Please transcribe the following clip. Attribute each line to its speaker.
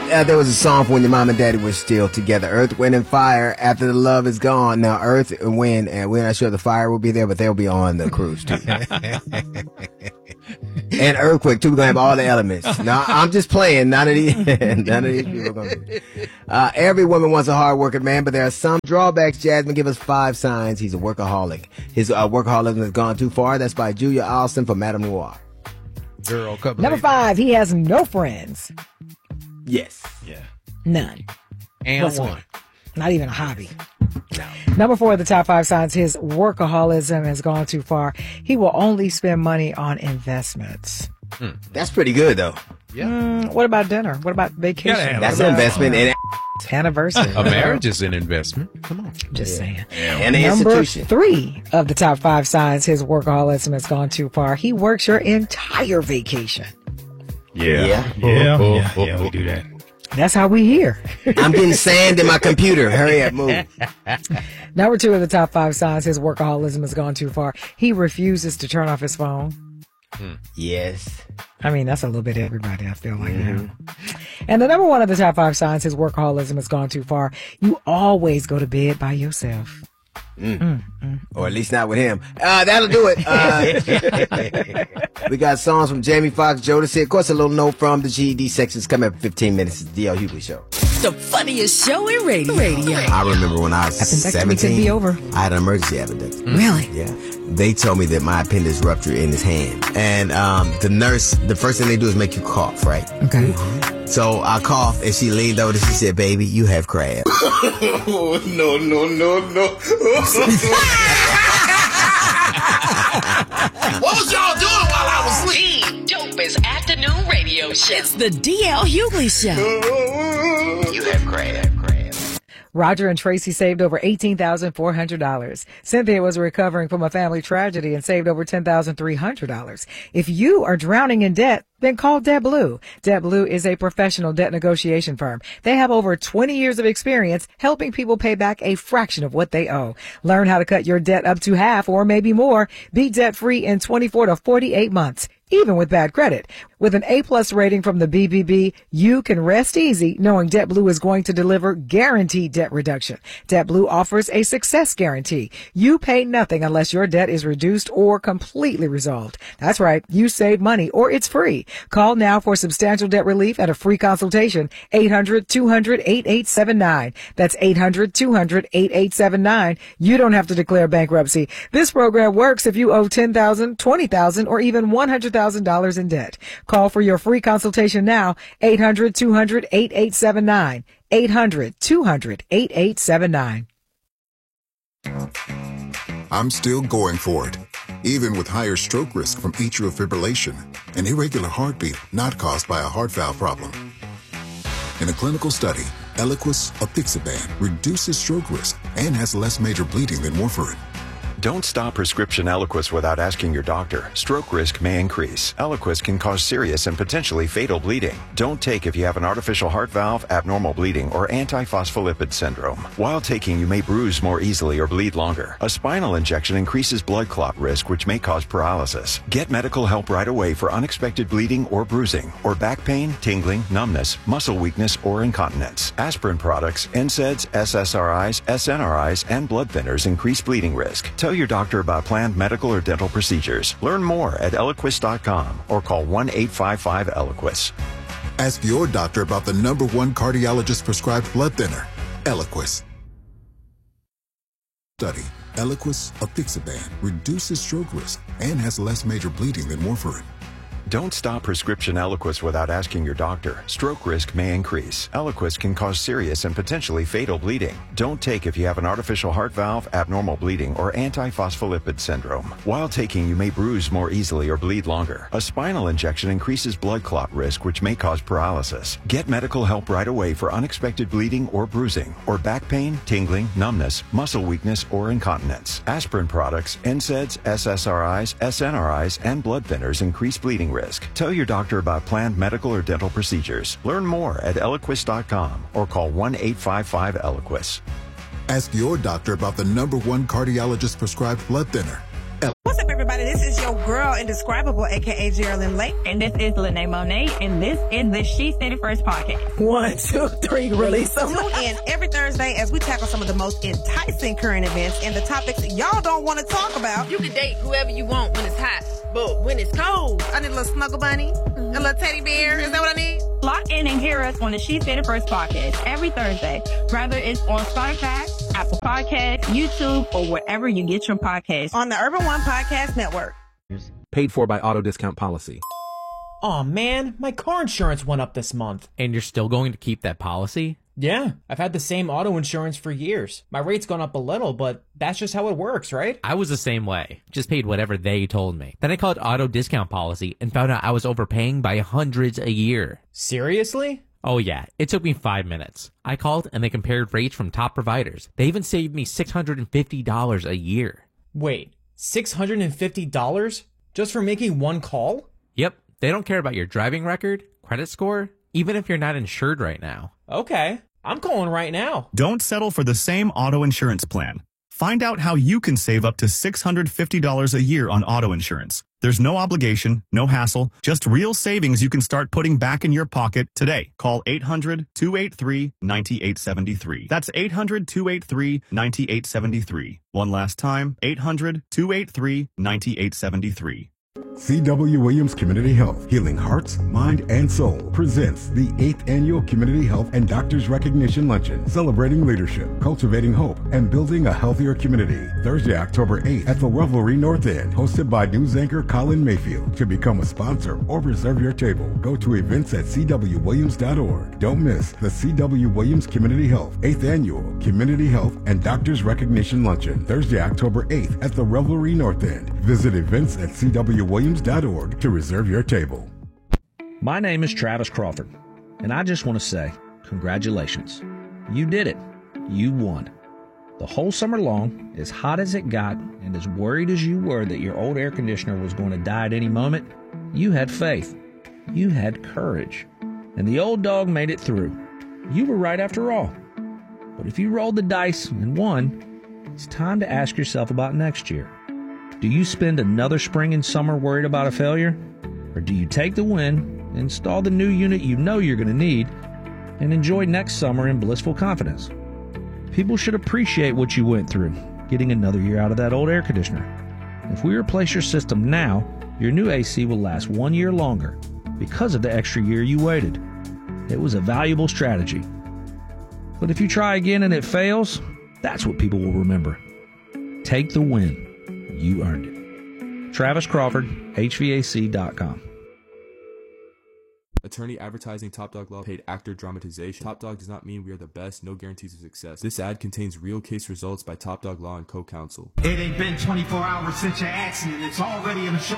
Speaker 1: there was a song for when your mom and daddy were still together. Earth, Wind, and Fire. After the love is gone, now Earth and Wind, and we're not sure the fire will be there, but they'll be on the cruise too. And Earthquake too. We're gonna have all the elements. Now I'm just playing. None of these people are gonna. Every woman wants a hard-working man, but there are some drawbacks. Jasmine, give us 5 signs he's a workaholic. His workaholism has gone too far. That's by Julia Alston for Madame Noir.
Speaker 2: Girl, couple
Speaker 3: Number 5, he has no friends.
Speaker 1: Yes.
Speaker 2: Yeah.
Speaker 3: None.
Speaker 2: And
Speaker 3: Whatsoever.
Speaker 2: one.
Speaker 3: Not even a hobby.
Speaker 2: No.
Speaker 3: Number 4 of the top 5 signs, his workaholism has gone too far. He will only spend money on investments.
Speaker 1: That's pretty good though.
Speaker 2: Yeah.
Speaker 3: What about dinner? What about vacation?
Speaker 1: That's an investment in
Speaker 3: anniversary.
Speaker 2: A marriage is an investment. Come on.
Speaker 3: Just saying.
Speaker 1: and an
Speaker 3: Number
Speaker 1: institution.
Speaker 3: 3 of the top 5 signs, his workaholism has gone too far. He works your entire vacation.
Speaker 1: Yeah.
Speaker 2: Yeah, we do that.
Speaker 3: That's how we hear.
Speaker 1: I'm getting sand in my computer. Hurry up, move.
Speaker 3: Number 2 of the top 5 signs, his workaholism has gone too far. He refuses to turn off his phone.
Speaker 1: Yes.
Speaker 3: I mean, that's a little bit of everybody, I feel like. And the number 1 of the top 5 signs, his workaholism has gone too far. You always go to bed by yourself.
Speaker 1: Or at least not with him. That'll do it. We got songs from Jamie Foxx, Jodeci. Of course, a little note from the GED sections coming up in 15 minutes. It's the DL Hughley Show.
Speaker 4: The funniest show in radio.
Speaker 1: I remember when I was
Speaker 3: Appendectomy
Speaker 1: 17.
Speaker 3: could be over.
Speaker 1: I had an emergency appendectomy.
Speaker 4: Really?
Speaker 1: Yeah. They told me that my appendix ruptured in his hand. And the nurse, the first thing they do is make you cough, right?
Speaker 3: Okay.
Speaker 1: So I coughed, and she leaned over and she said, "Baby, you have crabs."
Speaker 5: Oh, no. What was y'all doing while I was asleep?
Speaker 4: The dopest afternoon radio show. It's the DL Hughley Show.
Speaker 1: You have crabs.
Speaker 3: Roger and Tracy saved over $18,400. Cynthia was recovering from a family tragedy and saved over $10,300. If you are drowning in debt, then call Debt Blue. Debt Blue is a professional debt negotiation firm. They have over 20 years of experience helping people pay back a fraction of what they owe. Learn how to cut your debt up to half or maybe more. Be debt free in 24 to 48 months. Even with bad credit. With an A+ rating from the BBB, you can rest easy knowing Debt Blue is going to deliver guaranteed debt reduction. Debt Blue offers a success guarantee. You pay nothing unless your debt is reduced or completely resolved. That's right. You save money or it's free. Call now for substantial debt relief and a free consultation. 800-200-8879. That's 800-200-8879. You don't have to declare bankruptcy. This program works if you owe $10,000, $20,000, or even $100,000 in debt. Call for your free consultation now. 800-200-8879. 800-200-8879.
Speaker 6: I'm still going for it, even with higher stroke risk from atrial fibrillation, an irregular heartbeat not caused by a heart valve problem. In a clinical study, Eliquis apixaban reduces stroke risk and has less major bleeding than warfarin.
Speaker 7: Don't stop prescription Eliquis without asking your doctor. Stroke risk may increase. Eliquis can cause serious and potentially fatal bleeding. Don't take if you have an artificial heart valve, abnormal bleeding, or antiphospholipid syndrome. While taking, you may bruise more easily or bleed longer. A spinal injection increases blood clot risk, which may cause paralysis. Get medical help right away for unexpected bleeding or bruising, or back pain, tingling, numbness, muscle weakness, or incontinence. Aspirin products, NSAIDs, SSRIs, SNRIs, and blood thinners increase bleeding risk. Tell your doctor about planned medical or dental procedures. Learn more at Eliquis.com or call 1-855-ELIQUIS.
Speaker 6: Ask your doctor about the #1 cardiologist prescribed blood thinner, Eliquis. Study, Eliquis apixaban reduces stroke risk and has less major bleeding than warfarin.
Speaker 7: Don't stop prescription Eliquis without asking your doctor. Stroke risk may increase. Eliquis can cause serious and potentially fatal bleeding. Don't take if you have an artificial heart valve, abnormal bleeding, or antiphospholipid syndrome. While taking, you may bruise more easily or bleed longer. A spinal injection increases blood clot risk, which may cause paralysis. Get medical help right away for unexpected bleeding or bruising, or back pain, tingling, numbness, muscle weakness, or incontinence. Aspirin products, NSAIDs, SSRIs, SNRIs, and blood thinners increase bleeding risk. Tell your doctor about planned medical or dental procedures. Learn more at Eliquis.com or call 1-855-ELIQUIS.
Speaker 6: Ask your doctor about the #1 cardiologist prescribed blood thinner,
Speaker 8: What's up, everybody? everybody. This is your girl, Indescribable, a.k.a. Geraldine Lake.
Speaker 9: And this is Lene Monet, and this is the She Said It First podcast.
Speaker 8: 1, 2, 3, release them. Tune in every Thursday as we tackle some of the most enticing current events and the topics y'all don't want to talk about.
Speaker 10: You can date whoever you want when it's hot, but when it's cold,
Speaker 8: I need a little snuggle bunny, a little teddy bear. Is that what I need?
Speaker 9: Lock in and hear us on the She Said It First podcast every Thursday, whether it's on Spotify, Apple Podcasts, YouTube, or wherever you get your podcasts.
Speaker 8: On the Urban One Podcast Network.
Speaker 11: Paid for by Auto Discount Policy.
Speaker 12: Aw, man, my car insurance went up this month.
Speaker 13: And you're still going to keep that policy?
Speaker 12: Yeah, I've had the same auto insurance for years. My rate's gone up a little, but that's just how it works, right?
Speaker 13: I was the same way. Just paid whatever they told me. Then I called Auto Discount Policy and found out I was overpaying by hundreds a year.
Speaker 12: Seriously?
Speaker 13: Oh yeah, it took me 5 minutes. I called and they compared rates from top providers. They even saved me $650 a year.
Speaker 12: Wait, $650? Just for making one call?
Speaker 13: Yep, they don't care about your driving record, credit score, even if you're not insured right now.
Speaker 12: Okay, I'm calling right now.
Speaker 14: Don't settle for the same auto insurance plan. Find out how you can save up to $650 a year on auto insurance. There's no obligation, no hassle, just real savings you can start putting back in your pocket today. Call 800-283-9873. That's 800-283-9873. One last time, 800-283-9873.
Speaker 15: C.W. Williams Community Health, healing hearts, mind, and soul, presents the 8th Annual Community Health and Doctors Recognition Luncheon, celebrating leadership, cultivating hope, and building a healthier community. Thursday, October 8th at the Revelry North End, hosted by news anchor Colin Mayfield. To become a sponsor or reserve your table, go to events@cwwilliams.org. Don't miss the C.W. Williams Community Health 8th Annual Community Health and Doctors Recognition Luncheon, Thursday, October 8th at the Revelry North End. Visit events@cwwilliams.org to reserve your table.
Speaker 16: My name is Travis Crawford, and I just want to say congratulations. You did it. You won. The whole summer long, as hot as it got and as worried as you were that your old air conditioner was going to die at any moment, you had faith. You had courage. And the old dog made it through. You were right after all. But if you rolled the dice and won, it's time to ask yourself about next year. Do you spend another spring and summer worried about a failure? Or do you take the win, install the new unit you know you're going to need, and enjoy next summer in blissful confidence? People should appreciate what you went through, getting another year out of that old air conditioner. If we replace your system now, your new AC will last 1 year longer because of the extra year you waited. It was a valuable strategy. But if you try again and it fails, that's what people will remember. Take the win. You earned it. Travis Crawford, HVAC.com.
Speaker 17: Attorney advertising Top Dog Law paid actor dramatization. Top Dog does not mean we are the best, no guarantees of success. This ad contains real case results by Top Dog Law and co-counsel.
Speaker 18: It ain't been 24 hours since your accident. It's already in the show.